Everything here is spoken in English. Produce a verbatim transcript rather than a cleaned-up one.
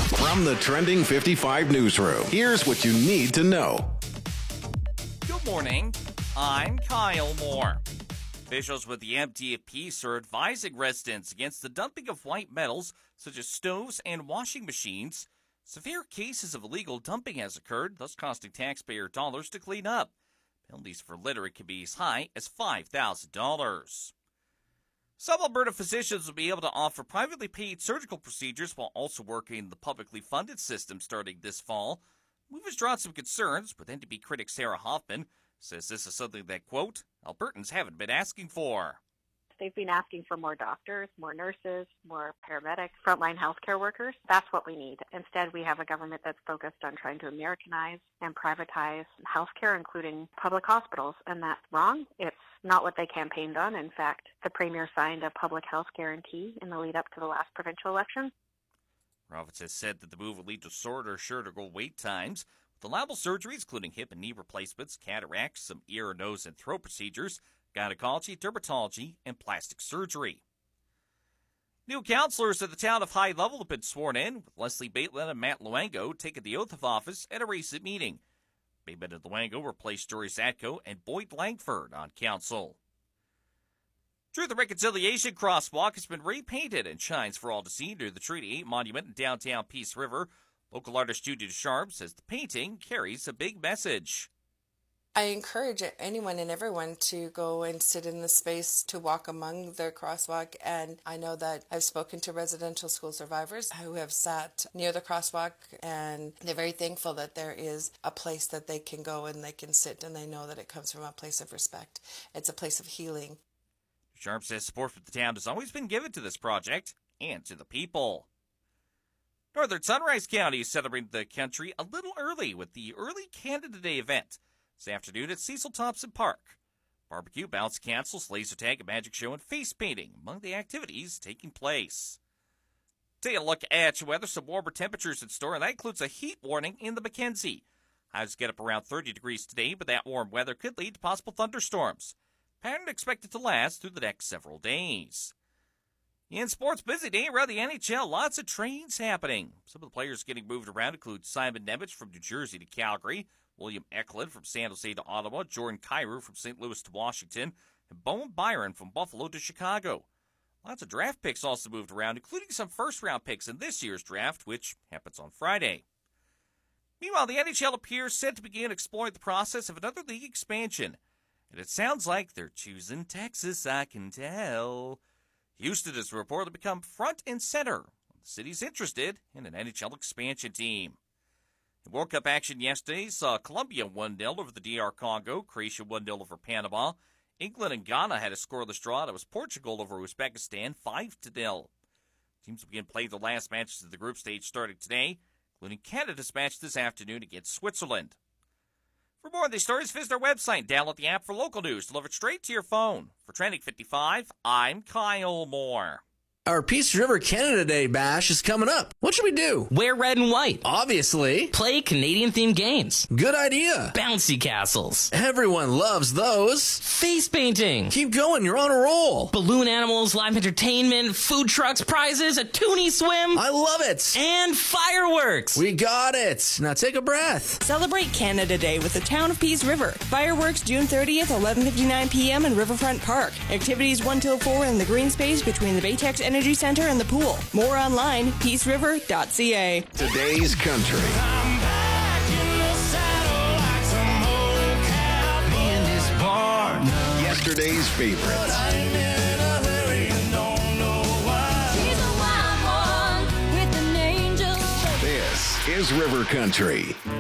From the Trending fifty-five newsroom, here's what you need to know. Good morning. I'm Kyle Moore. Officials with the M T P are advising residents against the dumping of white metals such as stoves and washing machines. Severe cases of illegal dumping has occurred, thus costing taxpayer dollars to clean up. Penalties for littering can be as high as five thousand dollars. Some Alberta physicians will be able to offer privately paid surgical procedures while also working in the publicly funded system starting this fall. The move has drawn some concerns, but N D P critic Sarah Hoffman says this is something that, quote, Albertans haven't been asking for. They've been asking for more doctors, more nurses, more paramedics, frontline healthcare workers. That's what we need. Instead, we have a government that's focused on trying to Americanize and privatize healthcare, including public hospitals, and that's wrong. It's not what they campaigned on. In fact, the Premier signed a public health guarantee in the lead up to the last provincial election. Province has said that the move will lead to shorter, shorter wait times with allowable surgeries, including hip and knee replacements, cataracts, some ear, nose, and throat procedures, gynecology, dermatology, and plastic surgery. New councillors at the town of High Level have been sworn in, with Leslie Bateman and Matt Luango taking the oath of office at a recent meeting. Bateman and Luango replaced Jory Zatko and Boyd Langford on council. Truth and Reconciliation Crosswalk has been repainted and shines for all to see near the Treaty eight Monument in downtown Peace River. Local artist Judy Deschamps says the painting carries a big message. I encourage anyone and everyone to go and sit in the space to walk among the crosswalk, and I know that I've spoken to residential school survivors who have sat near the crosswalk, and they're very thankful that there is a place that they can go and they can sit, and they know that it comes from a place of respect. It's a place of healing. Sharp says support for the town has always been given to this project and to the people. Northern Sunrise County is celebrating the country a little early with the Early Canada Day event this afternoon at Cecil Thompson Park. Barbecue, bounce castles, laser tag, a magic show, and face painting among the activities taking place. Take a look at your weather. Some warmer temperatures in store, and that includes a heat warning in the Mackenzie. Highs get up around thirty degrees today, but that warm weather could lead to possible thunderstorms. Pattern expected to last through the next several days. In sports, busy day around the N H L. Lots of trades happening. Some of the players getting moved around include Simon Nemec from New Jersey to Calgary, William Eklund from San Jose to Ottawa, Jordan Kyrou from Saint Louis to Washington, and Bowen Byron from Buffalo to Chicago. Lots of draft picks also moved around, including some first-round picks in this year's draft, which happens on Friday. Meanwhile, the N H L appears set to begin exploring the process of another league expansion. And it sounds like they're choosing Texas, I can tell. Houston has reportedly become front and center. The city's interested in an N H L expansion team. In World Cup action yesterday saw Colombia one nil over the D R Congo, Croatia one nil over Panama. England and Ghana had a scoreless draw. That was Portugal over Uzbekistan five to nil. Teams will begin playing the last matches of the group stage starting today, including Canada's match this afternoon against Switzerland. For more on these stories, visit our website and download the app for local news delivered straight to your phone. For Trending fifty-five, I'm Kyle Moore. Our Peace River Canada Day bash is coming up. What should we do? Wear red and white. Obviously. Play Canadian-themed games. Good idea. Bouncy castles. Everyone loves those. Face painting. Keep going, you're on a roll. Balloon animals, live entertainment, food trucks, prizes, a toonie swim. I love it. And fireworks. We got it. Now take a breath. Celebrate Canada Day with the town of Peace River. Fireworks June thirtieth, eleven fifty-nine p.m. in Riverfront Park. Activities one till four in the green space between the Baytex Energy Center and the pool. More online, peace river dot c a. Today's country. I'm back in the saddle like some old cowboy in this barn. Yesterday's favorites. But I'm in a hurry and don't know why. She's a wild one with an angel. This is River Country.